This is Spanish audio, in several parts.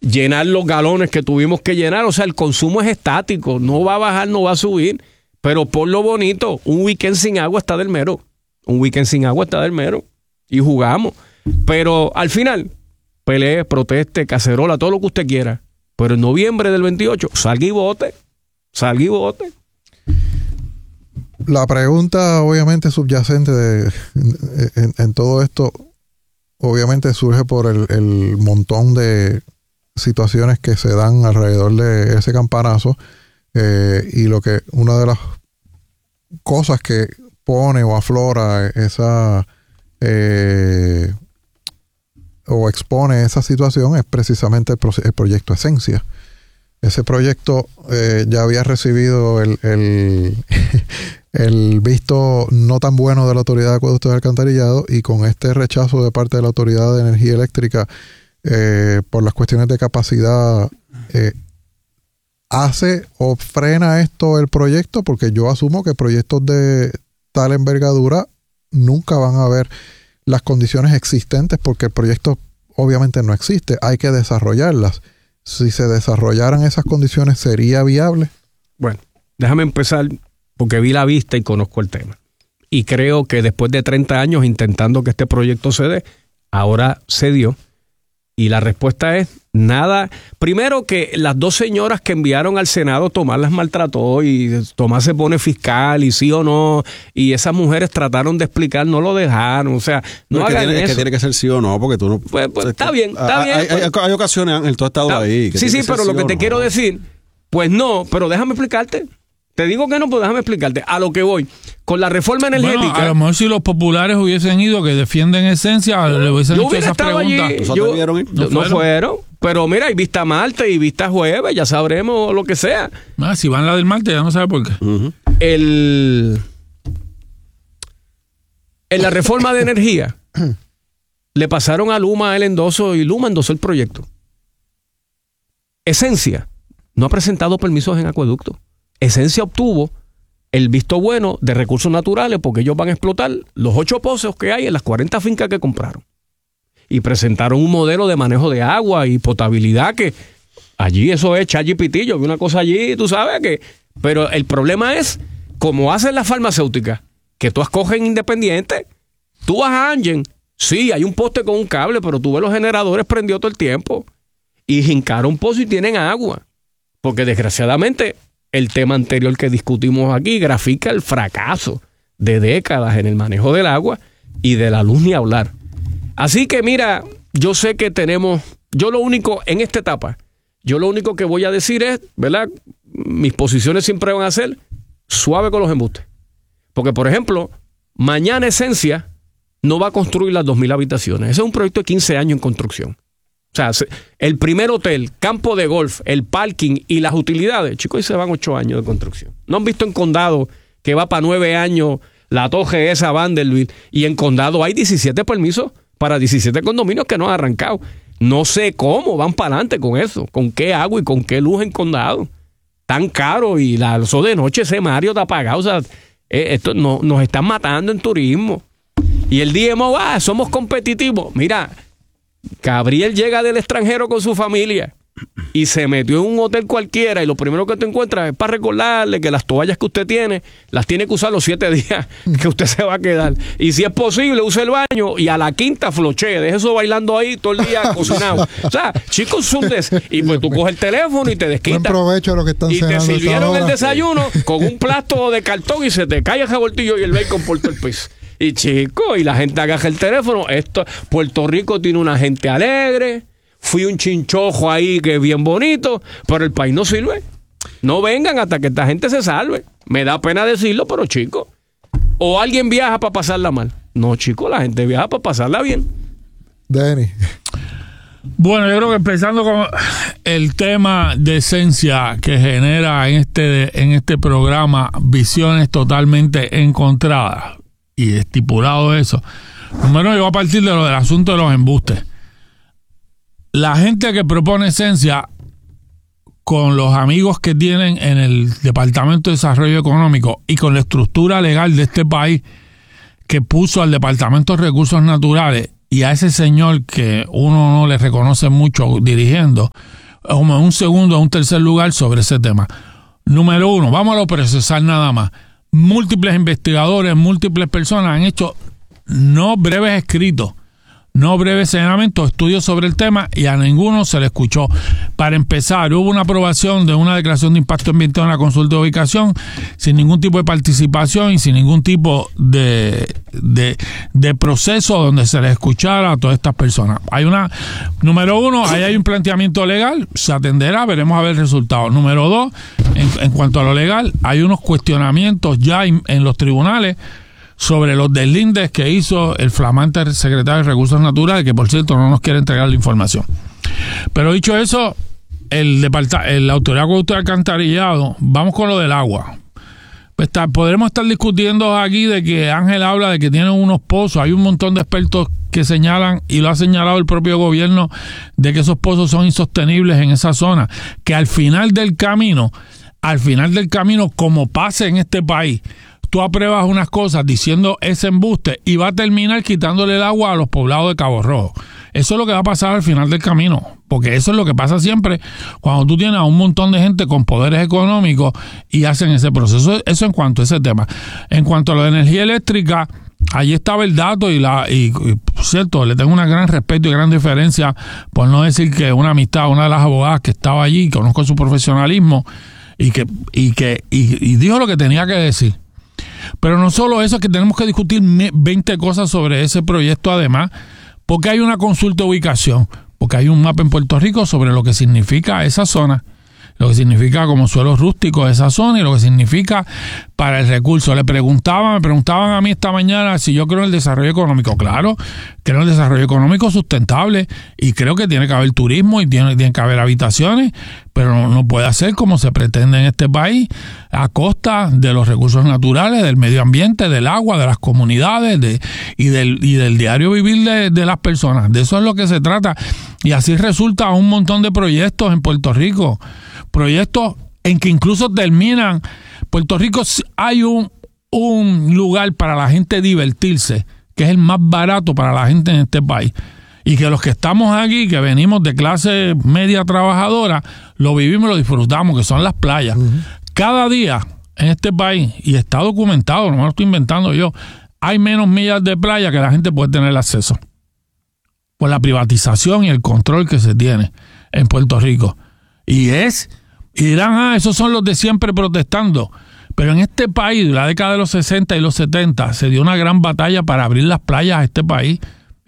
llenar los galones que tuvimos que llenar. O sea, el consumo es estático, no va a bajar, no va a subir. Pero por lo bonito, un weekend sin agua está del mero. Y jugamos. Pero al final, pelee, proteste, cacerola, todo lo que usted quiera. Pero en noviembre del 28, salga y vote. La pregunta, obviamente, subyacente en todo esto, obviamente surge por el montón de situaciones que se dan alrededor de ese campanazo, y una de las cosas que pone o aflora o expone esa situación es precisamente el proyecto Esencia. Ese proyecto ya había recibido el visto no tan bueno de la Autoridad de Acueductos y Alcantarillado, y con este rechazo de parte de la Autoridad de Energía Eléctrica por las cuestiones de capacidad, ¿hace o frena esto el proyecto? Porque yo asumo que proyectos de tal envergadura nunca van a haber las condiciones existentes, porque el proyecto obviamente no existe, hay que desarrollarlas. Si se desarrollaran esas condiciones, ¿sería viable? Bueno, déjame empezar porque vi la vista y conozco el tema. Y creo que después de 30 años intentando que este proyecto se dé, ahora se dio. Y la respuesta es nada. Primero, que las dos señoras que enviaron al Senado, Tomás las maltrató y Tomás se pone fiscal y sí o no. Y esas mujeres trataron de explicar, no lo dejaron. O sea, no hagan eso. Es que tiene que ser sí o no, porque tú no... Pues está bien. Hay ocasiones, Ángel, tú has estado ahí. Sí, pero lo que te quiero decir, pues no, pero déjame explicarte. Te digo que no, pues déjame explicarte. A lo que voy, con la reforma energética... Bueno, a lo mejor si los populares hubiesen ido, que defienden Esencia, le hubiesen hecho esas preguntas. No fueron. Pero mira, hay vista martes y vista jueves, ya sabremos lo que sea. Si van la del martes, ya no sabe por qué. Uh-huh. En la reforma de energía, le pasaron a Luma el endoso y Luma endosó el proyecto. Esencia no ha presentado permisos en acueducto. Esencia obtuvo el visto bueno de recursos naturales porque ellos van a explotar los 8 pozos que hay en las 40 fincas que compraron. Y presentaron un modelo de manejo de agua y potabilidad que allí eso es chachipitillo, vi una cosa allí, tú sabes que... Pero el problema es, como hacen las farmacéuticas, que tú escoges independiente, tú vas a Angen, sí, hay un poste con un cable, pero tú ves los generadores prendidos todo el tiempo. Y jincaron un pozo y tienen agua. Porque desgraciadamente... El tema anterior que discutimos aquí grafica el fracaso de décadas en el manejo del agua y de la luz ni hablar. Así que mira, yo sé que en esta etapa, yo lo único que voy a decir es, ¿verdad? Mis posiciones siempre van a ser suave con los embustes. Porque, por ejemplo, mañana Esencia no va a construir las 2,000 habitaciones. Ese es un proyecto de 15 años en construcción. O sea, el primer hotel, campo de golf, el parking y las utilidades, chicos, y se van 8 años de construcción. ¿No han visto en Condado que va para 9 años la torre esa Vanderbilt? Y en Condado hay 17 permisos para 17 condominios que no han arrancado. No sé cómo van para adelante con eso, con qué agua y con qué luz en Condado. Tan caro y eso de noche ese Mario está apagado. O sea, esto nos están matando en turismo. Y el DMO, somos competitivos. Mira... Gabriel llega del extranjero con su familia y se metió en un hotel cualquiera y lo primero que te encuentras es para recordarle que las toallas que usted tiene las tiene que usar los 7 días que usted se va a quedar. Y si es posible, use el baño y a la quinta flochee, deje eso bailando ahí todo el día cocinado. O sea, chicos, y pues tú coges el teléfono y te desquitas. Buen provecho a lo que están y te sirvieron el desayuno con un plato de cartón y se te cae el revoltillo y el bacon por todo el piso. Y chico, y la gente agarra el teléfono. Puerto Rico tiene una gente alegre. Fui un chinchojo ahí que es bien bonito, pero el país no sirve. No vengan hasta que esta gente se salve. Me da pena decirlo, pero chico. O alguien viaja para pasarla mal. No, chico, la gente viaja para pasarla bien. Denny. Bueno, yo creo que empezando con el tema de Esencia que genera en este programa visiones totalmente encontradas. Y estipulado eso. Primero yo voy a partir de lo del asunto de los embustes. La gente que propone Esencia, con los amigos que tienen en el Departamento de Desarrollo Económico y con la estructura legal de este país que puso al Departamento de Recursos Naturales y a ese señor que uno no le reconoce mucho dirigiendo, como en un segundo o un tercer lugar sobre ese tema. Número 1, vamos a lo procesal nada más. Múltiples investigadores, múltiples personas han hecho no breves escritos, no breves señalamientos, estudios sobre el tema, y a ninguno se le escuchó. Para empezar, hubo una aprobación de una declaración de impacto ambiental en la consulta de ubicación sin ningún tipo de participación y sin ningún tipo de proceso donde se les escuchara a todas estas personas. Número 1, ahí hay un planteamiento legal, se atenderá, veremos a ver el resultado. Número 2, en cuanto a lo legal, hay unos cuestionamientos ya en los tribunales sobre los deslindes que hizo el flamante secretario de Recursos Naturales, que por cierto no nos quiere entregar la información. Pero dicho eso, la Autoridad de Acueducto y Alcantarillado, vamos con lo del agua. Pues podremos estar discutiendo aquí de que Ángel habla de que tienen unos pozos, hay un montón de expertos que señalan, y lo ha señalado el propio gobierno, de que esos pozos son insostenibles en esa zona, que al final del camino, como pase en este país, tú apruebas unas cosas diciendo ese embuste y va a terminar quitándole el agua a los poblados de Cabo Rojo. Eso es lo que va a pasar al final del camino, porque eso es lo que pasa siempre cuando tú tienes a un montón de gente con poderes económicos y hacen ese proceso. Eso en cuanto a ese tema. En cuanto a la energía eléctrica, allí estaba el dato y por cierto, le tengo un gran respeto y gran diferencia, por no decir que una amistad, una de las abogadas que estaba allí, conozco su profesionalismo y dijo lo que tenía que decir. Pero no solo eso, es que tenemos que discutir 20 cosas sobre ese proyecto además, porque hay una consulta de ubicación, porque hay un mapa en Puerto Rico sobre lo que significa esa zona, lo que significa como suelos rústicos esa zona y lo que significa para el recurso. Me preguntaban a mí esta mañana si yo creo en el desarrollo económico. Claro, creo en el desarrollo económico sustentable y creo que tiene que haber turismo y tiene que haber habitaciones, pero no puede ser como se pretende en este país, a costa de los recursos naturales, del medio ambiente, del agua, de las comunidades y del diario vivir de las personas. De eso es lo que se trata. Y así resulta un montón de proyectos en Puerto Rico, proyectos en que incluso terminan. Puerto Rico hay un lugar para la gente divertirse, que es el más barato para la gente en este país. Y que los que estamos aquí, que venimos de clase media trabajadora, lo vivimos y lo disfrutamos, que son las playas. Uh-huh. Cada día en este país, y está documentado, no me lo estoy inventando yo, hay menos millas de playa que la gente puede tener acceso. Por la privatización y el control que se tiene en Puerto Rico. Y dirán, esos son los de siempre protestando. Pero en este país, la década de los 60 y los 70, se dio una gran batalla para abrir las playas a este país. Y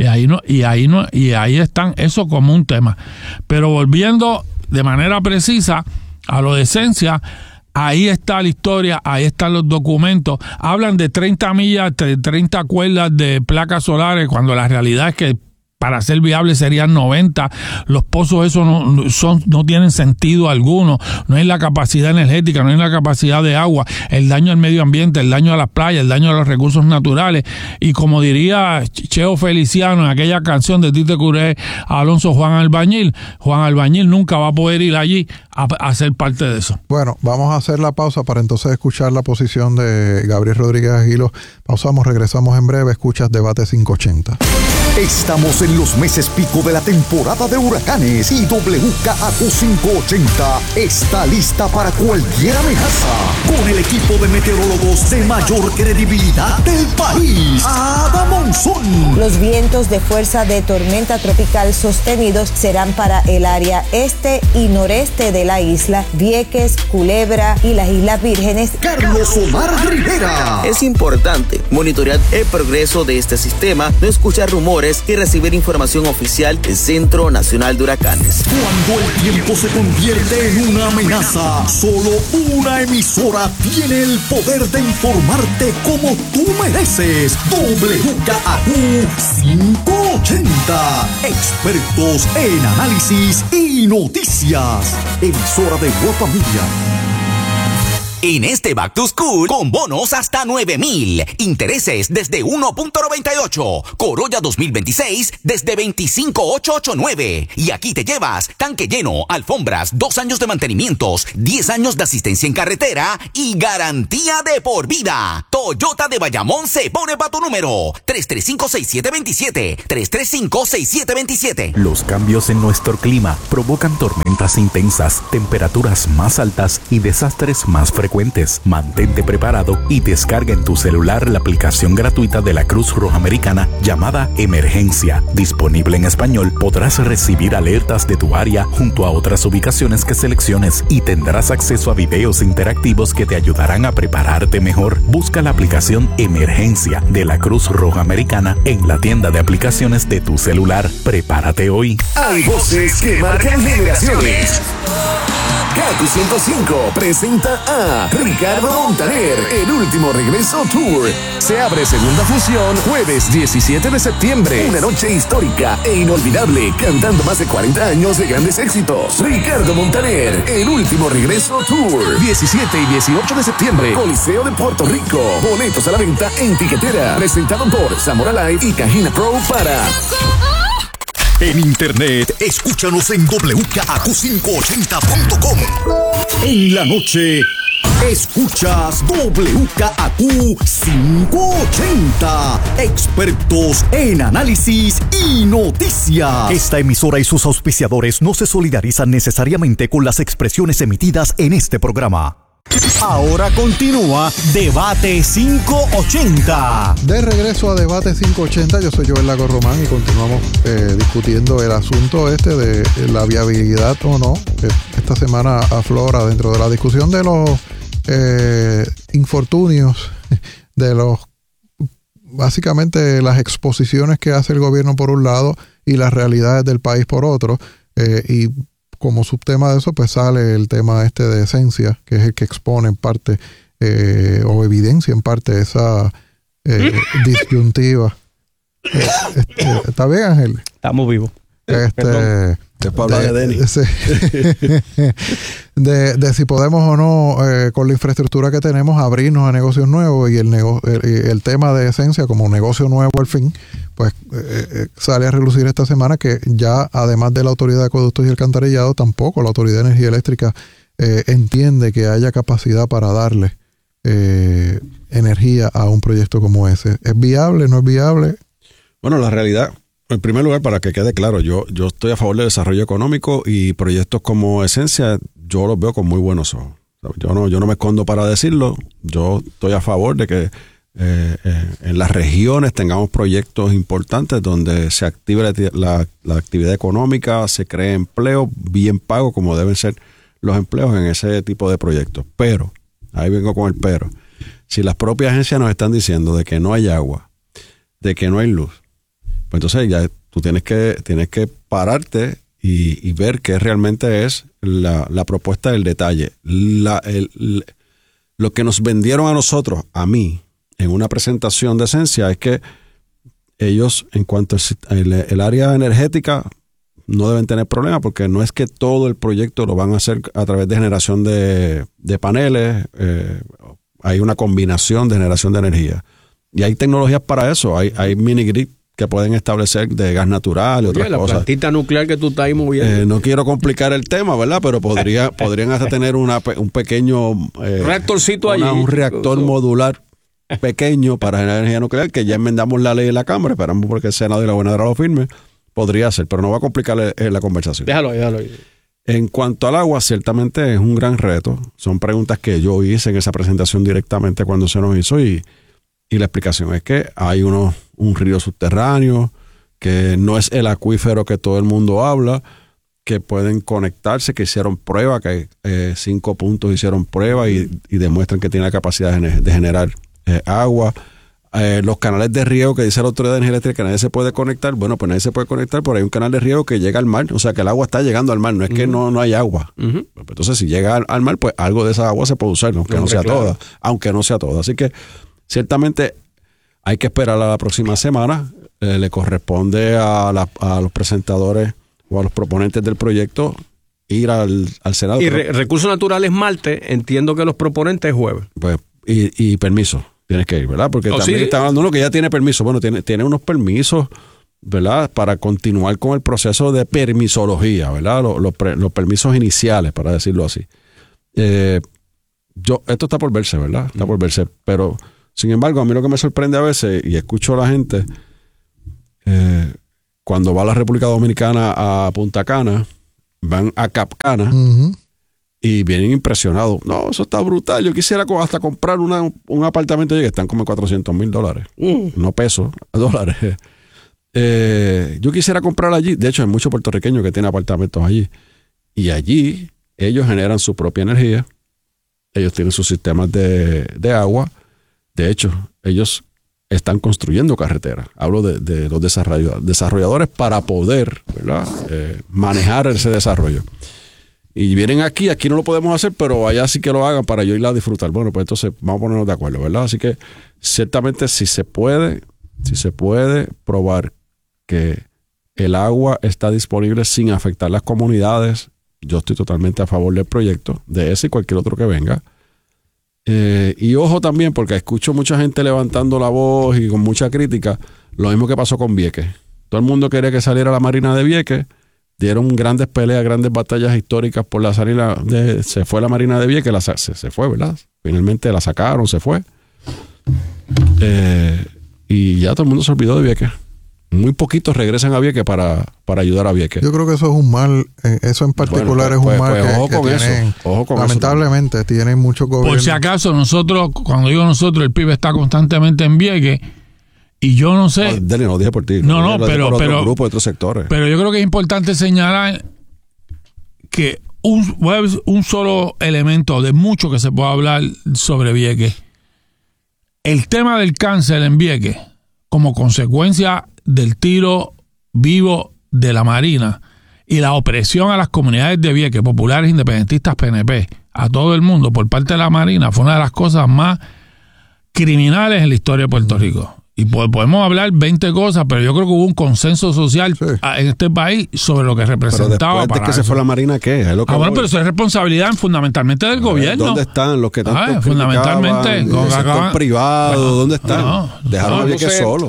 ahí están, eso como un tema. Pero volviendo de manera precisa a lo de esencia, ahí está la historia, ahí están los documentos. Tiran de 30 millas, de 30 cuerdas de placas solares, cuando la realidad es que para ser viable serían 90. Los pozos esos no tienen sentido alguno. No hay la capacidad energética, no hay la capacidad de agua, el daño al medio ambiente, el daño a las playas, el daño a los recursos naturales. Y como diría Cheo Feliciano en aquella canción de Tite Curé, Alonso Juan Albañil nunca va a poder ir allí a ser parte de eso. Bueno, vamos a hacer la pausa para entonces escuchar la posición de Gabriel Rodríguez Aguiló. Pausamos, regresamos en breve. Escuchas Debate 580. Estamos en los meses pico de la temporada de huracanes y WKAQ 580 está lista para cualquier amenaza con el equipo de meteorólogos de mayor credibilidad del país, Ada Monzón. Los vientos de fuerza de tormenta tropical sostenidos serán para el área este y noreste de la isla, Vieques, Culebra y las Islas Vírgenes. Carlos Omar Rivera. Es importante monitorear el progreso de este sistema, no escuchar rumores y recibir información oficial del Centro Nacional de Huracanes. Cuando el tiempo se convierte en una amenaza, solo una emisora tiene el poder de informarte como tú mereces. WKAQ 580. Expertos en análisis y noticias. Emisora de Guapa Media. En este Back to School, con bonos hasta 9,000. Intereses desde 1.98. Corolla 2026 desde 25,889. Y aquí te llevas tanque lleno, alfombras, 2 años de mantenimientos, 10 años de asistencia en carretera y garantía de por vida. Toyota de Bayamón se pone pa' tu número. 335-6727. 335-6727. Los cambios en nuestro clima provocan tormentas intensas, temperaturas más altas y desastres más frecuentes. Mantente preparado y descarga en tu celular la aplicación gratuita de la Cruz Roja Americana llamada Emergencia. Disponible en español, podrás recibir alertas de tu área junto a otras ubicaciones que selecciones y tendrás acceso a videos interactivos que te ayudarán a prepararte mejor. Busca la aplicación Emergencia de la Cruz Roja Americana en la tienda de aplicaciones de tu celular. Prepárate hoy. Hay voces que marcan generaciones. Kaku 105 presenta a Ricardo Montaner, El Último Regreso Tour. Se abre segunda función jueves 17 de septiembre. Una noche histórica e inolvidable, cantando más de 40 años de grandes éxitos. Ricardo Montaner, El Último Regreso Tour. 17 y 18 de septiembre, Coliseo de Puerto Rico. Boletos a la venta en Tiquetera. Presentado por Zamora Live y Cajina Pro para... En internet, escúchanos en WKAQ580.com. En la noche, escuchas WKAQ 580. Expertos en análisis y noticias. Esta emisora y sus auspiciadores no se solidarizan necesariamente con las expresiones emitidas en este programa. Ahora continúa Debate 580. De regreso a Debate 580, yo soy Joel Lago Román y continuamos discutiendo el asunto de la viabilidad o no. Esta semana aflora dentro de la discusión de los infortunios, de los básicamente las exposiciones que hace el gobierno por un lado y las realidades del país por otro, y como subtema de eso, pues sale el tema de esencia, que es el que expone en parte o evidencia en parte esa disyuntiva. ¿Está bien, Ángel? Estamos vivos. De si podemos o no, con la infraestructura que tenemos, abrirnos a negocios nuevos, y el tema de esencia como negocio nuevo al fin, pues sale a relucir esta semana que ya, además de la Autoridad de Acueductos y Alcantarillado, tampoco la Autoridad de Energía Eléctrica entiende que haya capacidad para darle energía a un proyecto como ese. ¿Es viable? ¿No es viable? Bueno, la realidad, en primer lugar, para que quede claro, yo estoy a favor del desarrollo económico, y proyectos como Esencia yo los veo con muy buenos ojos. Yo no me escondo para decirlo. Yo estoy a favor de que en las regiones tengamos proyectos importantes donde se active la actividad económica, se cree empleo bien pago, como deben ser los empleos en ese tipo de proyectos. Pero, ahí vengo con el pero, si las propias agencias nos están diciendo de que no hay agua, de que no hay luz, pues entonces ya tú tienes que pararte y ver qué realmente es la propuesta del detalle. Lo que nos vendieron a nosotros, a mí, en una presentación de Esencia, es que ellos, en cuanto al área energética, no deben tener problema, porque no es que todo el proyecto lo van a hacer a través de generación de paneles. Hay una combinación de generación de energía. Y hay tecnologías para eso. Hay mini-grid que pueden establecer de gas natural y otras cosas. La plantita nuclear que tú estás ahí moviendo. No quiero complicar el tema, ¿verdad? Pero podrían hasta tener un pequeño... reactorcito allí. Un reactor modular pequeño para generar energía nuclear, que ya enmendamos la ley en la Cámara, esperamos porque el Senado y la gobernadora lo firme. Podría ser, pero no va a complicar la conversación. Déjalo ahí. En cuanto al agua, ciertamente es un gran reto. Son preguntas que yo hice en esa presentación directamente cuando se nos hizo, y la explicación es que hay un río subterráneo, que no es el acuífero que todo el mundo habla, que pueden conectarse, que hicieron prueba, que 5 puntos hicieron prueba y demuestran que tiene la capacidad de generar agua. Los canales de riego que dice la Autoridad de Energía Eléctrica que nadie se puede conectar, bueno, pues nadie se puede conectar, pero hay un canal de riego que llega al mar, o sea que el agua está llegando al mar, no es que no hay agua. Entonces, si llega al mar, pues algo de esa agua se puede usar, aunque no sea toda. Así que ciertamente hay que esperar a la próxima semana. Le corresponde a los presentadores o a los proponentes del proyecto ir al Senado. Y recursos naturales martes, entiendo que los proponentes es jueves. Pues, y permiso, tienes que ir, ¿verdad? Porque también está hablando uno que ya tiene permiso. Bueno, tiene unos permisos, ¿verdad? Para continuar con el proceso de permisología, ¿verdad? Los permisos iniciales, para decirlo así. Esto está por verse, ¿verdad? Está por verse. Pero, sin embargo, a mí lo que me sorprende a veces, y escucho a la gente, cuando va a la República Dominicana a Punta Cana, van a Cap Cana y vienen impresionados. No, eso está brutal. Yo quisiera hasta comprar un apartamento allí que están como $400,000. No pesos, dólares. Yo quisiera comprar allí. De hecho, hay muchos puertorriqueños que tienen apartamentos allí. Y allí ellos generan su propia energía. Ellos tienen sus sistemas de agua. De hecho, ellos están construyendo carreteras. Hablo de los desarrolladores para poder, ¿verdad? Manejar ese desarrollo. Y vienen aquí no lo podemos hacer, pero allá sí que lo hagan para yo ir a disfrutar. Bueno, pues entonces vamos a ponernos de acuerdo, ¿verdad? Así que ciertamente si se puede probar que el agua está disponible sin afectar las comunidades, yo estoy totalmente a favor del proyecto, de ese y cualquier otro que venga. Y ojo también, porque escucho mucha gente levantando la voz y con mucha crítica, lo mismo que pasó con Vieques. Todo el mundo quería que saliera la Marina de Vieques, dieron grandes peleas, grandes batallas históricas por la salida se fue la Marina de Vieques, se fue, ¿verdad? Finalmente la sacaron, se fue. Y ya todo el mundo se olvidó de Vieques. Muy poquitos regresan a Vieques para ayudar a Vieques. Yo creo que eso es un mal, eso en particular es un mal ojo con lamentablemente eso tienen muchos gobiernos. Por si acaso, nosotros, cuando digo nosotros, el PIB está constantemente en Vieques y yo no sé. No, no dije por ti. No, pero otro grupo de otros sectores. Pero yo creo que es importante señalar que un solo elemento de mucho que se puede hablar sobre Vieques. El tema del cáncer en Vieques, como consecuencia del tiro vivo de la Marina y la opresión a las comunidades de Vieques, populares, independentistas, PNP, a todo el mundo por parte de la Marina, fue una de las cosas más criminales en la historia de Puerto Rico. Y podemos hablar 20 cosas, pero yo creo que hubo un consenso social en este país sobre lo que representaba. Pero después de que se fue la Marina, ¿qué? Es lo que bueno, pero eso es responsabilidad fundamentalmente del gobierno. ¿Dónde están los que tanto fundamentalmente el sector privado? ¿Dónde están? Dejaron a Vieques solo.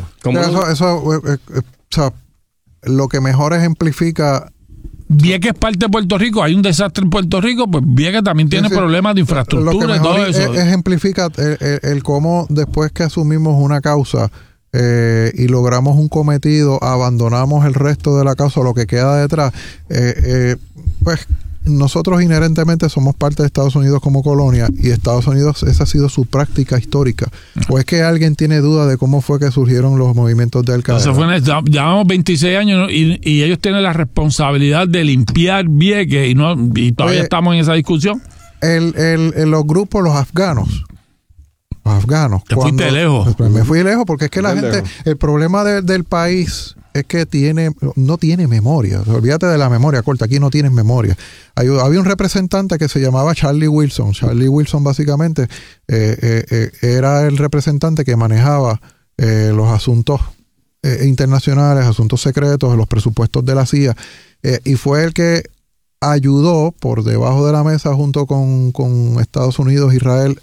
Lo que mejor ejemplifica. Vieques es parte de Puerto Rico, hay un desastre en Puerto Rico, pues Vieques también tiene problemas de infraestructura y todo eso. Ejemplifica el cómo después que asumimos una causa y logramos un cometido, abandonamos el resto de la causa, lo que queda detrás, pues nosotros inherentemente somos parte de Estados Unidos como colonia y Estados Unidos, esa ha sido su práctica histórica. ¿O es que alguien tiene duda de cómo fue que surgieron los movimientos de Al-Qaeda? Llevamos 26 años y ellos tienen la responsabilidad de limpiar Vieques y todavía estamos en esa discusión. Los grupos, los afganos. Te fuiste lejos. Me fui lejos porque es que la gente, el problema del país es que no tiene memoria. Olvídate de la memoria corta, aquí no tienes memoria. Había un representante que se llamaba Charlie Wilson. Charlie Wilson básicamente era el representante que manejaba los asuntos internacionales, asuntos secretos, los presupuestos de la CIA, y fue el que ayudó por debajo de la mesa junto con Estados Unidos, Israel,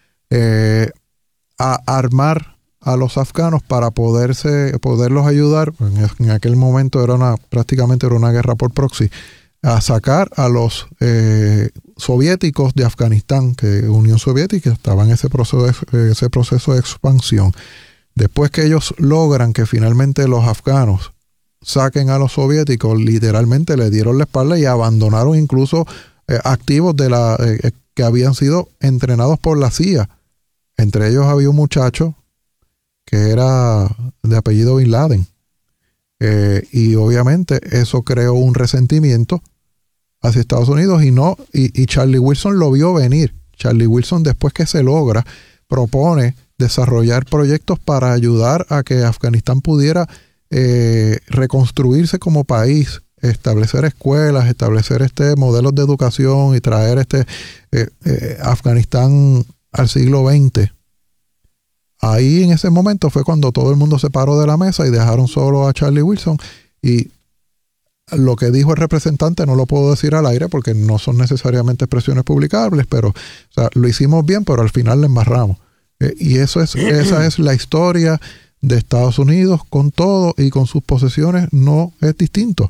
a armar a los afganos para poderlos ayudar. En aquel momento prácticamente era una guerra por proxy, a sacar a los soviéticos de Afganistán, que Unión Soviética estaba en ese proceso de expansión. Después que ellos logran que finalmente los afganos saquen a los soviéticos, literalmente le dieron la espalda y abandonaron incluso activos que habían sido entrenados por la CIA. Entre ellos había un muchacho que era de apellido Bin Laden. Y obviamente eso creó un resentimiento hacia Estados Unidos y Charlie Wilson lo vio venir. Charlie Wilson, después que se logra, propone desarrollar proyectos para ayudar a que Afganistán pudiera reconstruirse como país, establecer escuelas, establecer modelos de educación y traer Afganistán al siglo XX. Ahí en ese momento fue cuando todo el mundo se paró de la mesa y dejaron solo a Charlie Wilson, y Lo que dijo el representante no lo puedo decir al aire porque no son necesariamente expresiones publicables, pero o sea, lo hicimos bien, pero al final le embarramos. Y esa es la historia de Estados Unidos con todo y con sus posesiones. No es distinto.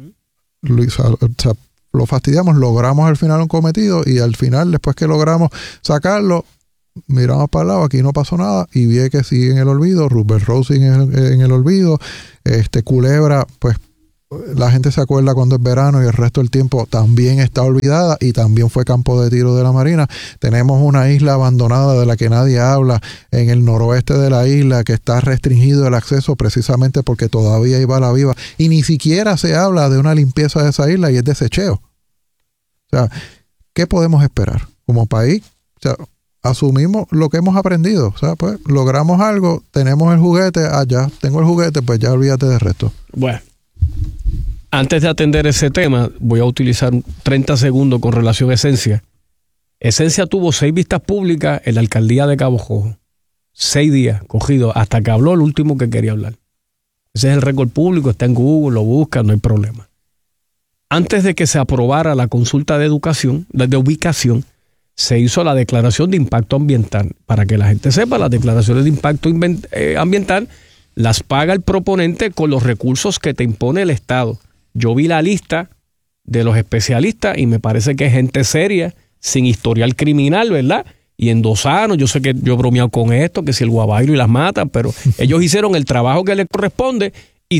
Lo fastidiamos, logramos al final un cometido y al final, después que logramos sacarlo, miramos para el lado, aquí no pasó nada y Vieques sigue en el olvido, Rupert Road sigue en el olvido, Culebra, pues la gente se acuerda cuando es verano y el resto del tiempo también está olvidada y también fue campo de tiro de la Marina. Tenemos una isla abandonada de la que nadie habla en el noroeste de la isla que está restringido el acceso precisamente porque todavía hay bala viva y ni siquiera se habla de una limpieza de esa isla y es desecheo. O sea, ¿qué podemos esperar? Como país, o sea, asumimos lo que hemos aprendido. O sea, pues logramos algo, tenemos el juguete, ya tengo el juguete, pues ya olvídate del resto. Bueno. Antes de atender ese tema, voy a utilizar 30 segundos con relación a Esencia. Esencia tuvo 6 vistas públicas en la alcaldía de Cabo Rojo. 6 días cogidos hasta que habló el último que quería hablar. Ese es el récord público, está en Google, lo busca, no hay problema. Antes de que se aprobara la consulta de educación, de ubicación, se hizo la declaración de impacto ambiental. Para que la gente sepa, las declaraciones de impacto ambiental las paga el proponente con los recursos que te impone el Estado. Yo vi la lista de los especialistas y me parece que es gente seria, sin historial criminal, ¿verdad? Y endosanos, yo sé que yo he bromeado con esto, que si el guabairo y las matan, pero ellos hicieron el trabajo que les corresponde y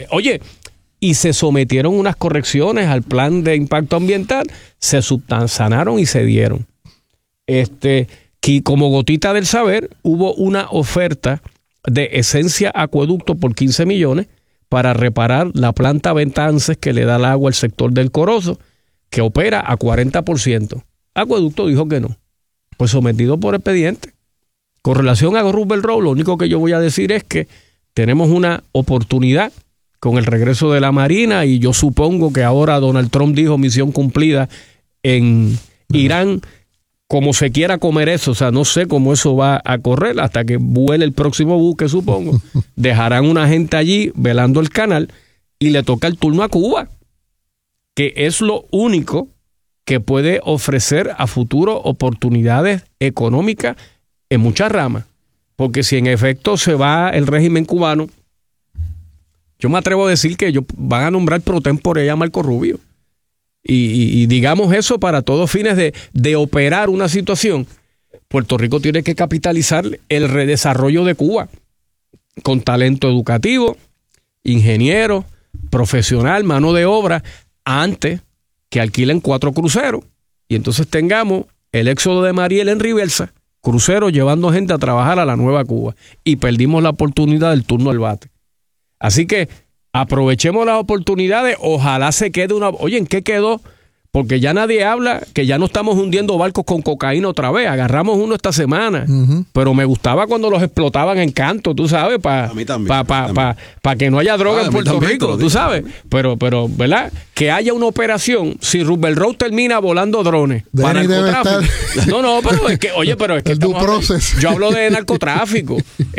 se sometieron unas correcciones al plan de impacto ambiental, se subsanaron y se dieron. Que como gotita del saber, hubo una oferta de Esencia Acueducto por 15 millones para reparar la planta Ventances que le da el agua al sector del Corozo, que opera a 40%. Acueducto dijo que no. Pues sometido por expediente. Con relación a Rupert Road, lo único que yo voy a decir es que tenemos una oportunidad con el regreso de la Marina y yo supongo que ahora Donald Trump dijo misión cumplida en Irán, como se quiera comer eso, o sea, no sé cómo eso va a correr hasta que vuele el próximo buque, supongo. Dejarán una gente allí velando el canal y le toca el turno a Cuba, que es lo único que puede ofrecer a futuro oportunidades económicas en muchas ramas. Porque si en efecto se va el régimen cubano, yo me atrevo a decir que ellos van a nombrar pro tempore a Marco Rubio. Y digamos eso para todos fines de operar una situación. Puerto Rico tiene que capitalizar el redesarrollo de Cuba con talento educativo, ingeniero, profesional, mano de obra, antes que alquilen 4 cruceros y entonces tengamos el éxodo de Mariel en reversa, cruceros llevando gente a trabajar a la nueva Cuba y perdimos la oportunidad del turno al bate. Así que aprovechemos las oportunidades, ojalá se quede una... Oye, ¿en qué quedó? Porque ya nadie habla que ya no estamos hundiendo barcos con cocaína otra vez. Agarramos uno esta semana, pero me gustaba cuando los explotaban en Canto, tú sabes, para que no haya droga en Puerto Rico, tú sabes. Pero, ¿verdad? Que haya una operación, si Rupert Road termina volando drones para narcotráfico. No, pero es que, oye, pero es que yo hablo de narcotráfico.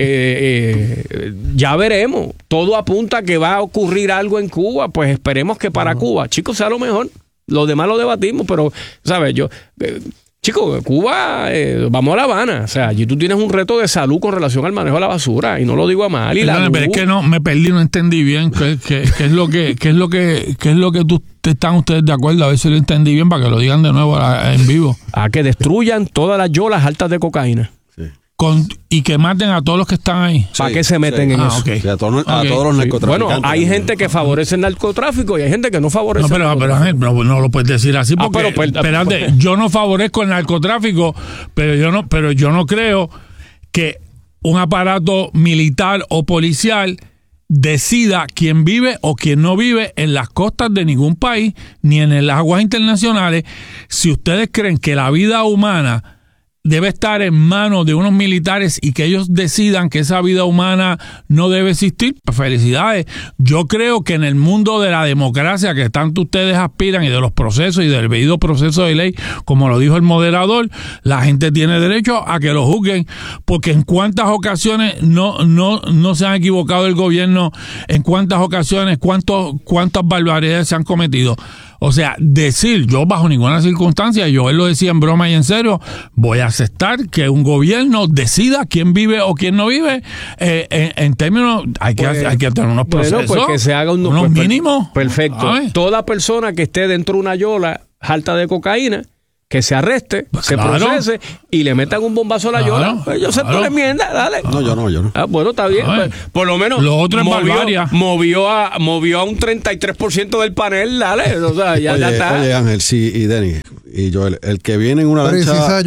Ya veremos. Todo apunta a que va a ocurrir algo en Cuba, pues esperemos que para Cuba, chicos, sea lo mejor. Lo demás lo debatimos, pero, ¿sabes? Chicos, Cuba, vamos a La Habana. O sea, allí tú tienes un reto de salud con relación al manejo de la basura, y no lo digo a mal. Pero es que no, me perdí, no entendí bien qué es lo que están ustedes de acuerdo, a ver si lo entendí bien para que lo digan de nuevo en vivo. A que destruyan todas las yolas altas de cocaína. Y que maten a todos los que están ahí. ¿Para qué se meten en eso? Okay. A todos los narcotraficantes. Bueno, hay gente que favorece el narcotráfico y hay gente que no favorece pero Ángel, no lo puedes decir así porque, espérate, yo no favorezco el narcotráfico, pero yo no creo que un aparato militar o policial decida quién vive o quién no vive en las costas de ningún país, ni en las aguas internacionales. Si ustedes creen que la vida humana debe estar en manos de unos militares y que ellos decidan que esa vida humana no debe existir, pues felicidades. Yo creo que en el mundo de la democracia que tanto ustedes aspiran y de los procesos y del debido proceso de ley, como lo dijo el moderador, la gente tiene derecho a que lo juzguen, porque en cuántas ocasiones no se han equivocado el gobierno, en cuántas ocasiones, cuántas barbaridades se han cometido. O sea, decir, yo bajo ninguna circunstancia, yo él lo decía en broma y en serio, voy a aceptar que un gobierno decida quién vive o quién no vive. En términos, hay que tener unos procesos, pues que se haga unos mínimos. Perfecto. Toda persona que esté dentro de una yola alta de cocaína, que se arreste, se procese y le metan un bombazo a la yola. Pues yo acepto la enmienda, dale. No, yo no. Bueno, está bien. Pues, por lo menos lo otro es barbarie. Movió a un 33% del panel, dale. O sea, ya está. Oye, Ángel, sí, y Denis, y Joel, el que viene en una lancha... Y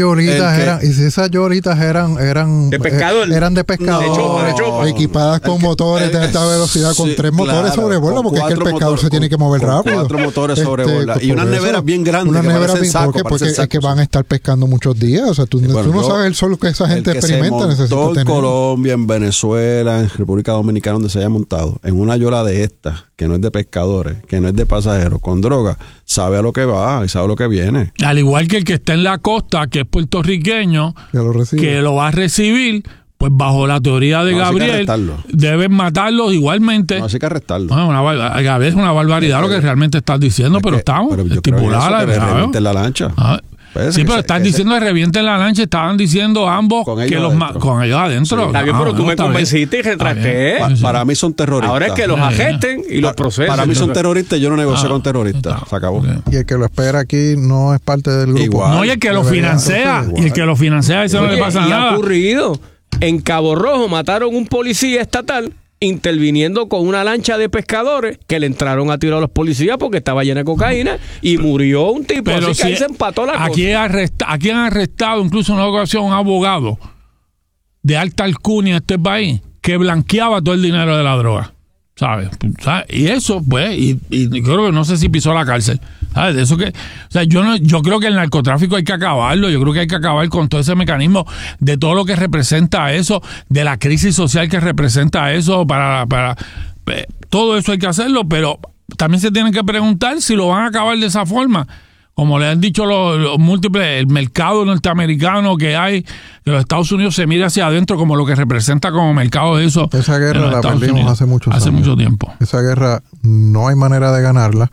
si esas yolitas eran de pescador. Eran de pescadores, equipadas con motores de alta velocidad, con 3 motores sobre borda, porque es que el pescador se tiene que mover rápido. 4 motores sobre borda. Y unas neveras bien grandes. Unas neveras bien grandes, porque es que van a estar pescando muchos días. O sea, tú no sabes el sol que esa gente experimenta. Todo en Colombia, en Venezuela, en República Dominicana, donde se haya montado, en una yola de estas, que no es de pescadores, que no es de pasajeros, con droga, sabe a lo que va y sabe lo que viene. Al igual que el que está en la costa, que es puertorriqueño, que lo va a recibir, pues bajo la teoría de Gabriel, deben matarlos igualmente. No, así que arrestarlo. Es una barbaridad lo que realmente estás diciendo, pero estamos estipulada. La lancha. Sí, pero están diciendo que revienten la lancha, estaban diciendo ambos con ellos adentro. Está bien, pero tú me convenciste y retraté. Para mí son terroristas. Ahora es que los agesten y los procesen. Para mí son terroristas, yo no negocio con terroristas. Se acabó. Y el que lo espera aquí no es parte del grupo. Igual. No, y el que lo financia, eso no le pasa nada. Ha ocurrido. En Cabo Rojo mataron un policía estatal interviniendo con una lancha de pescadores que le entraron a tirar a los policías porque estaba llena de cocaína y murió un tipo. Pero así que ahí se empató la cosa. Aquí han arrestado incluso en una ocasión un abogado de alta alcurnia en este país que blanqueaba todo el dinero de la droga, ¿sabes? Y eso, pues, y creo que no sé si pisó la cárcel, ¿sabes? De eso que, o sea, yo creo que el narcotráfico hay que acabarlo, yo creo que hay que acabar con todo ese mecanismo de todo lo que representa eso, de la crisis social que representa eso, para todo eso hay que hacerlo, pero también se tienen que preguntar si lo van a acabar de esa forma. Como le han dicho los múltiples, el mercado norteamericano que hay, que los Estados Unidos se mira hacia adentro como lo que representa como mercado de eso. Esa guerra la perdimos hace mucho tiempo. Esa guerra no hay manera de ganarla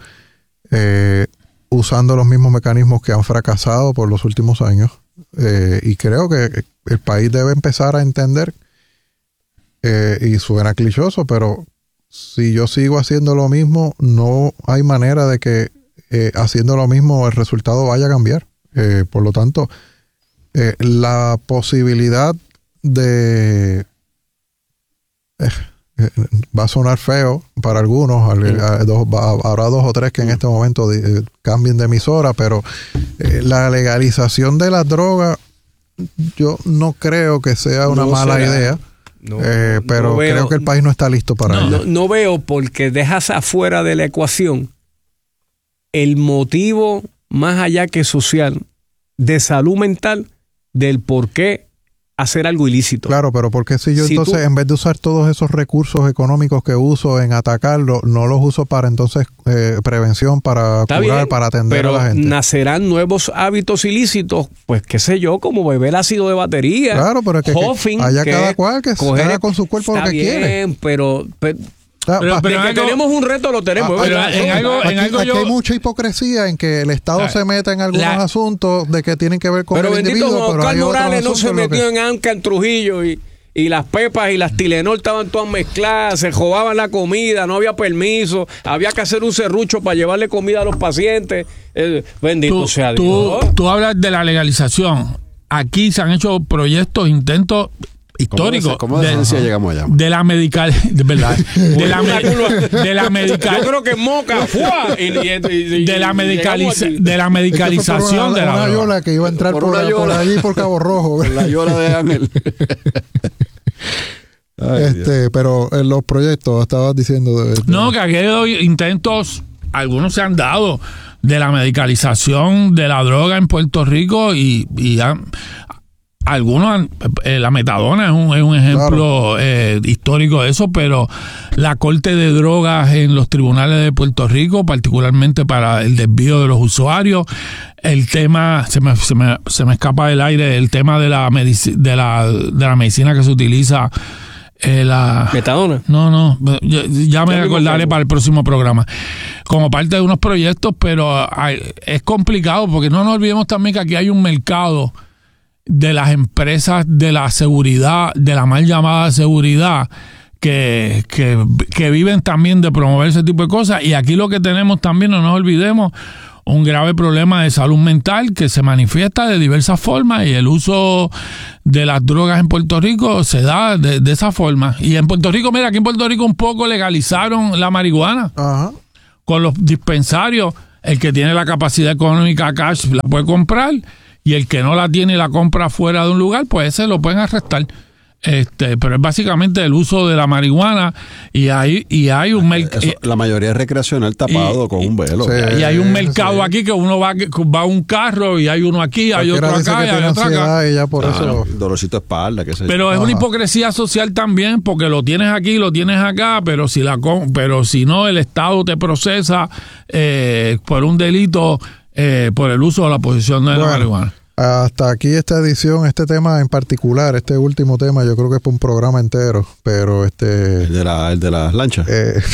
usando los mismos mecanismos que han fracasado por los últimos años. Y creo que el país debe empezar a entender, y suena clichoso, pero si yo sigo haciendo lo mismo, no hay manera de que haciendo lo mismo el resultado vaya a cambiar. Por lo tanto, la posibilidad de va a sonar feo para algunos, habrá 2 o 3 que en este momento cambien de emisora, pero la legalización de la droga yo no creo que sea una mala idea. Pero creo que el país no está listo para ello. No veo, porque dejas afuera de la ecuación el motivo más allá que social, de salud mental, del por qué hacer algo ilícito. Claro, pero ¿por qué si yo entonces en vez de usar todos esos recursos económicos que uso en atacarlo, no los uso para entonces prevención, para curar, bien, para atender a la gente? Nacerán nuevos hábitos ilícitos, pues qué sé yo, como beber ácido de batería. Claro, pero es que haya cada cual que haga con su cuerpo lo que quiere. Pero que tenemos un reto, lo tenemos. Aquí hay mucha hipocresía en que el Estado se meta en algunos asuntos de que tienen que ver con el individuo. Pero Oscar Morales no se metió en Anca, en Trujillo, y las pepas y las Tilenol estaban todas mezcladas, se robaban la comida, no había permiso, había que hacer un serrucho para llevarle comida a los pacientes. Bendito sea Dios. Tú hablas de la legalización. Aquí se han hecho proyectos, intentos histórico. ¿Cómo de ciencia llegamos allá? De la medical, de verdad. De la medical. Yo creo que Moca fue de la medicalización de la una yola que iba a entrar por allí por Cabo Rojo. La yola de Ángel. Pero en los proyectos estabas diciendo no, que aquellos intentos, algunos se han dado de la medicalización de la droga en Puerto Rico y algunos, la metadona es un ejemplo histórico de eso, pero la Corte de Drogas en los tribunales de Puerto Rico, particularmente para el desvío de los usuarios, el tema, se me escapa del aire, el tema de la medicina que se utiliza, la metadona. No, ya me acordaré para el próximo programa. Como parte de unos proyectos, pero es complicado porque no nos olvidemos también que aquí hay un mercado de las empresas de la seguridad, de la mal llamada seguridad, que viven también de promover ese tipo de cosas. Y aquí lo que tenemos también, no nos olvidemos, un grave problema de salud mental que se manifiesta de diversas formas, y el uso de las drogas en Puerto Rico se da de esa forma. Y en Puerto Rico, mira, aquí en Puerto Rico un poco legalizaron la marihuana. Ajá. Con los dispensarios, el que tiene la capacidad económica cash la puede comprar, y el que no la tiene y la compra fuera de un lugar, pues ese lo pueden arrestar. Pero es básicamente el uso de la marihuana, y hay un mercado. La mayoría es recreacional tapado con un velo. Sí, y hay un mercado aquí que uno va a un carro y hay uno aquí, hay otro acá y hay otro acá. Y ya por eso... Dolorcito de espalda, qué sé yo. Pero es una hipocresía social también, porque lo tienes aquí, lo tienes acá, pero si no, el Estado te procesa por un delito por el uso o la posesión de la marihuana. Hasta aquí esta edición, este tema en particular, este último tema, yo creo que es para un programa entero, pero el de las lanchas.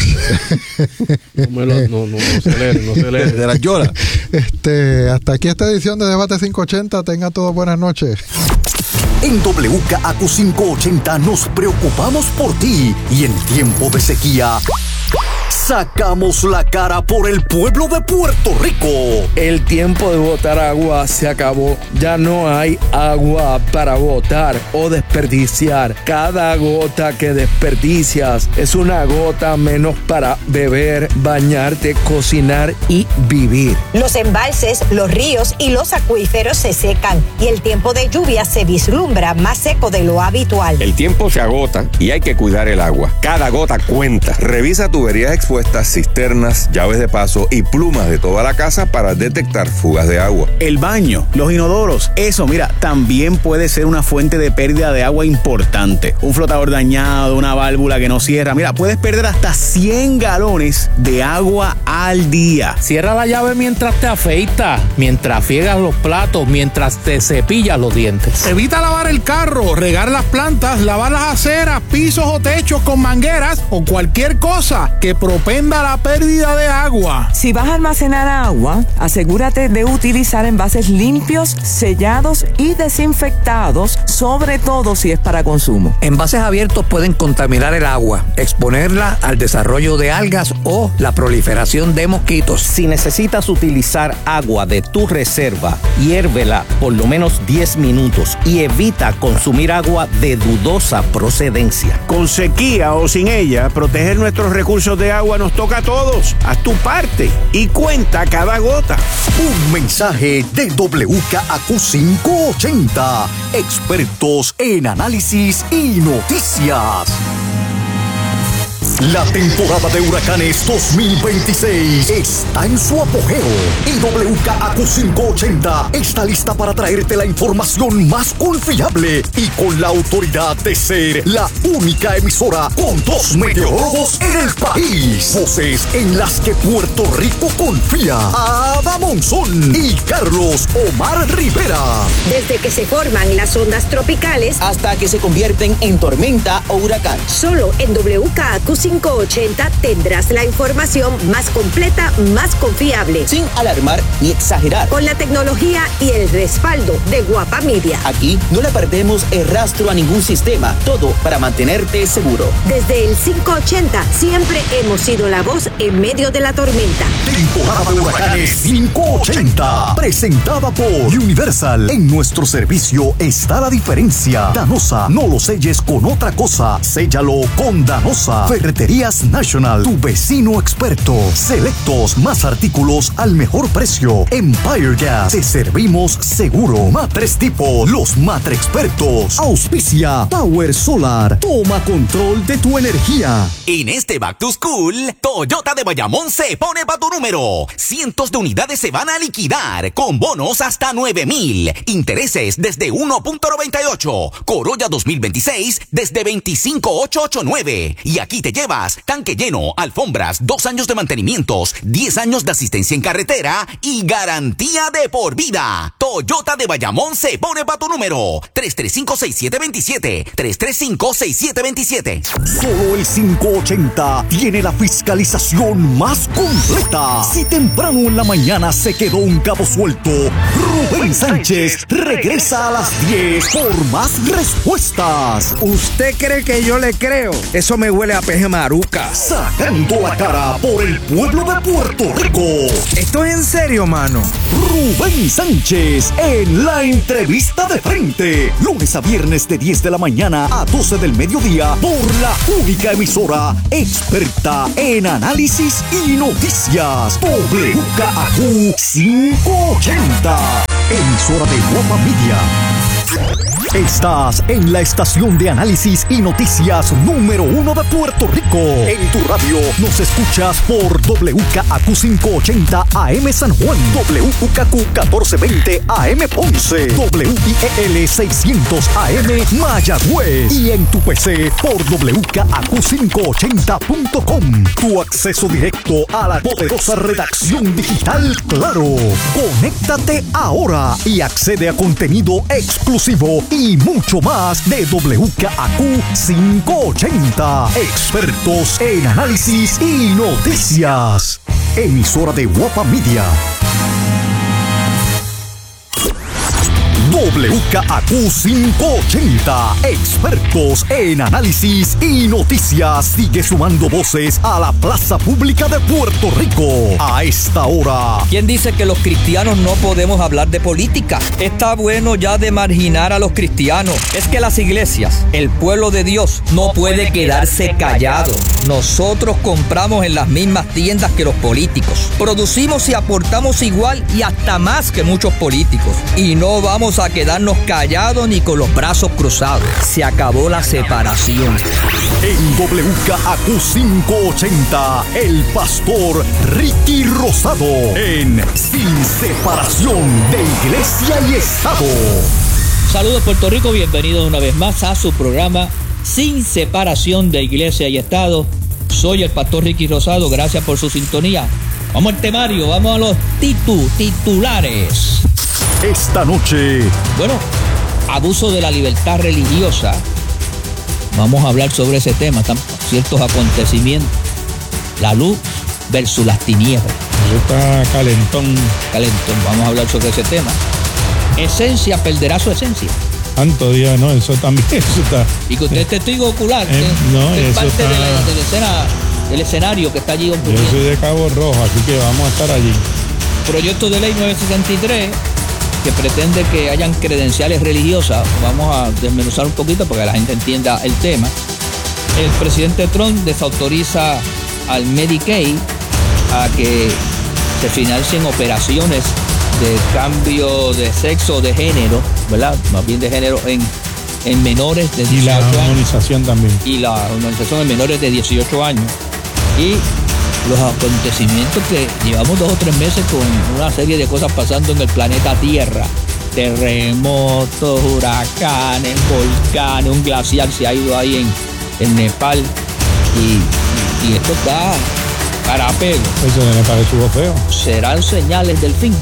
No se lee. De las lloras. Hasta aquí esta edición de Debate 580. Tengan todos buenas noches. En WKAQ 580 nos preocupamos por ti, y en tiempo de sequía sacamos la cara por el pueblo de Puerto Rico. El tiempo de botar agua se acabó. Ya no hay agua para botar o desperdiciar. Cada gota que desperdicias es una gota menos para beber, bañarte, cocinar y vivir. Los embalses, los ríos y los acuíferos se secan, y el tiempo de lluvia se vislumbra más seco de lo habitual. El tiempo se agota y hay que cuidar el agua. Cada gota cuenta. Revisa tuberías expuestas, cisternas, llaves de paso y plumas de toda la casa para detectar fugas de agua. El baño, los inodoros, eso, mira, también puede ser una fuente de pérdida de agua importante. Un flotador dañado, una válvula que no cierra, mira, puedes perder hasta 100 galones de agua al día. Cierra la llave mientras te afeitas, mientras friegas los platos, mientras te cepillas los dientes. Evita lavar el carro, regar las plantas, lavar las aceras, pisos o techos con mangueras o cualquier cosa que propenda la pérdida de agua. Si vas a almacenar agua, asegúrate de utilizar envases limpios, sellados y desinfectados, sobre todo si es para consumo. Envases abiertos pueden contaminar el agua, exponerla al desarrollo de algas o la proliferación de mosquitos. Si necesitas utilizar agua de tu reserva, hiérvela por lo menos 10 minutos y evita consumir agua de dudosa procedencia. Con sequía o sin ella, proteger nuestros recursos de agua nos toca a todos. Haz tu parte y cuenta cada gota. Un mensaje de WKAQ 580. Expertos en análisis y noticias. La temporada de huracanes 2026 está en su apogeo y WKAQ 580 está lista para traerte la información más confiable y con la autoridad de ser la única emisora con 2 meteorólogos en el país. Voces en las que Puerto Rico confía. Ada Monzón y Carlos Omar Rivera. Desde que se forman las ondas tropicales hasta que se convierten en tormenta o huracán. Solo en WKAQ 580 tendrás la información más completa, más confiable. Sin alarmar ni exagerar. Con la tecnología y el respaldo de Guapa Media. Aquí no le perdemos el rastro a ningún sistema. Todo para mantenerte seguro. Desde el 580 siempre hemos sido la voz en medio de la tormenta. Temporada de huracanes 580. Presentada por Universal. En nuestro servicio está la diferencia. Danosa, no lo selles con otra cosa. Séllalo con Danosa. Ferretería Ferreterías National, tu vecino experto. Selectos, más artículos al mejor precio. Empire Gas, te servimos seguro. Matres Tipo, los Matre Expertos. Auspicia Power Solar, toma control de tu energía. En este Back to School, Toyota de Bayamón se pone pa' tu número. Cientos de unidades se van a liquidar con bonos hasta 9,000. Intereses desde 1.98. Corolla 2026 desde 25,889. Y aquí te llevas tanque lleno, alfombras, 2 años de mantenimientos, 10 años de asistencia en carretera y garantía de por vida. Toyota de Bayamón se pone pa' tu número. 335-6727. 335-6727. Solo el 580 tiene la fiscalización más completa. Si temprano en la mañana se quedó un cabo suelto, Rubén Sánchez regresa a las 10 por más respuestas. ¿Usted cree que yo le creo? Eso me huele a peje maruca. Sacando la cara por el pueblo de Puerto Rico. ¿Esto es en serio, mano? Rubén Sánchez en la entrevista de frente. Lunes a viernes de 10 de la mañana a 12 del mediodía por la única emisora experta en análisis y noticias. WKAQ 580. Emisora de Guapa Media. Estás en la estación de análisis y noticias número 1 de Puerto Rico. En tu radio nos escuchas por WKAQ 580 AM San Juan, WKAQ 1420 AM Ponce, WIEL 600 AM Mayagüez y en tu PC por WKAQ580.com. Tu acceso directo a la poderosa redacción digital Claro. Conéctate ahora y accede a contenido exclusivo y mucho más de WKAQ 580. Expertos en análisis y noticias. Emisora de Guapa Media. WKAQ 580. Expertos en análisis y noticias. Sigue sumando voces a la plaza pública de Puerto Rico. A esta hora. ¿Quién dice que los cristianos no podemos hablar de política? Está bueno ya de marginar a los cristianos. Es que las iglesias, el pueblo de Dios, no puede quedarse callado. Nosotros compramos en las mismas tiendas que los políticos. Producimos y aportamos igual y hasta más que muchos políticos. Y no vamos a quedarnos callados ni con los brazos cruzados. Se acabó la separación. En WKAQ 580, el pastor Ricky Rosado en Sin Separación de Iglesia y Estado. Saludos Puerto Rico, bienvenidos una vez más a su programa Sin Separación de Iglesia y Estado. Soy el pastor Ricky Rosado, gracias por su sintonía. Vamos al temario, vamos a los titulares. Esta noche. Bueno, abuso de la libertad religiosa. Vamos a hablar sobre ese tema, ciertos acontecimientos. La luz versus las tinieblas. Está calentón. Vamos a hablar sobre ese tema. Esencia perderá su esencia. Santo Dios, no, eso también, eso está. Y que usted es testigo ocular, no, es eso parte está, de la escena, del escenario que está allí ocurriendo. Yo soy de Cabo Rojo, así que vamos a estar allí. Proyecto de ley 963 que pretende que hayan credenciales religiosas. Vamos a desmenuzar un poquito para que la gente entienda el tema. El presidente Trump desautoriza al Medicaid a que se financien operaciones de cambio de sexo o de género, ¿verdad? Más bien de género en menores de 18 años. Y la hormonización también. Y la hormonización en menores de 18 años. Y los acontecimientos que llevamos 2 o 3 meses con una serie de cosas pasando en el planeta Tierra. Terremotos, huracanes, volcanes, un glaciar se ha ido ahí en Nepal. Y esto está para pelo. Eso de Nepal estuvo feo. Serán señales del fin.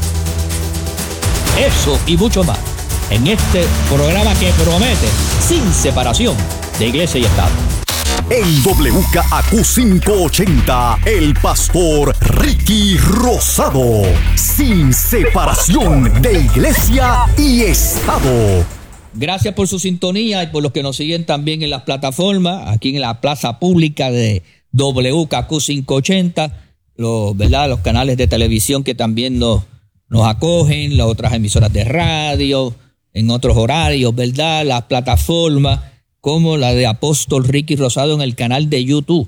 Eso y mucho más en este programa que promete Sin Separación de Iglesia y Estado. En WKAQ 580, el pastor Ricky Rosado. Sin separación de Iglesia y Estado. Gracias por su sintonía y por los que nos siguen también en las plataformas, aquí en la plaza pública de WKAQ 580, los canales de televisión que también nos acogen, las otras emisoras de radio, en otros horarios, ¿verdad? Las plataformas como la de Apóstol Ricky Rosado en el canal de YouTube.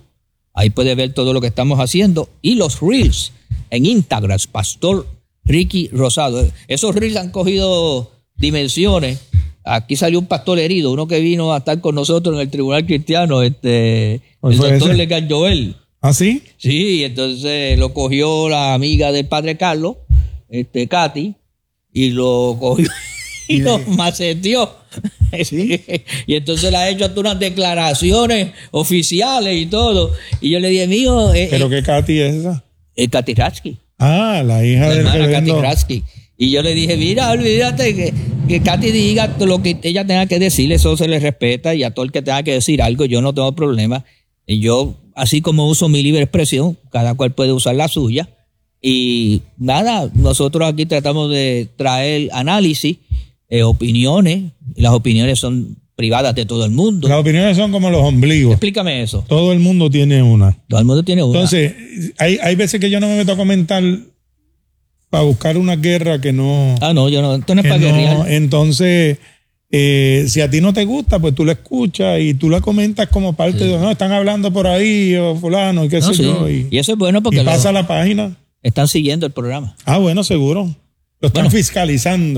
Ahí puede ver todo lo que estamos haciendo. Y los Reels en Instagram, Pastor Ricky Rosado. Esos Reels han cogido dimensiones. Aquí salió un pastor herido, uno que vino a estar con nosotros en el Tribunal Cristiano, el doctor Legan Joel. ¿Ah, sí? Sí, entonces lo cogió la amiga del padre Carlos, Katy, y lo cogió y lo maceteó. ¿Sí? Y entonces le ha hecho hasta unas declaraciones oficiales y todo. Y yo le dije, mío... ¿Pero qué Katy es esa? Katy Ratsky. Ah, la hija del hermana Katy Ratsky. Y yo le dije, mira, olvídate que Katy diga lo que ella tenga que decir, eso se le respeta, y a todo el que tenga que decir algo, yo no tengo problema. Y yo, así como uso mi libre expresión, cada cual puede usar la suya. Y nada, nosotros aquí tratamos de traer análisis, opiniones, y las opiniones son privadas de todo el mundo. Las opiniones son como los ombligos. Explícame eso. Todo el mundo tiene una. Todo el mundo tiene una. Entonces, hay veces que yo no me meto a comentar para buscar una guerra que no... Ah, no, yo no. Esto no es para guerrear. Entonces, si a ti no te gusta, pues tú la escuchas y tú la comentas como parte de... No, están hablando por ahí, o fulano, y qué sé yo. Y eso es bueno porque... Y pasa la página. Están siguiendo el programa. Ah, bueno, seguro. Lo están fiscalizando.